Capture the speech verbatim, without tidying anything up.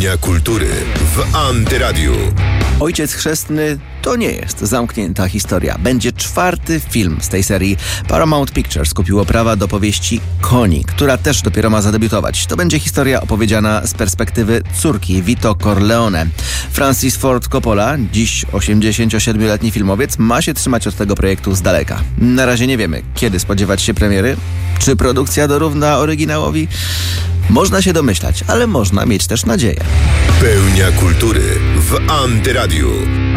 Pełnia kultury w Antyradiu. Ojciec chrzestny to nie jest zamknięta historia. Będzie czwarty film z tej serii. Paramount Pictures kupiło prawa do powieści Koni, która też dopiero ma zadebiutować. To będzie historia opowiedziana z perspektywy córki Vito Corleone. Francis Ford Coppola, dziś osiemdziesięciosiedmioletni filmowiec, ma się trzymać od tego projektu z daleka. Na razie nie wiemy, kiedy spodziewać się premiery. Czy produkcja dorówna oryginałowi? Można się domyślać, ale można mieć też nadzieję. Pełnia kultury w Antyradiu.